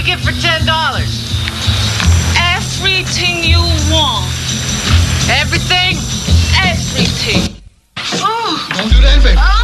get for $10? Everything you want. Everything? Everything. Oh. Don't do that, baby.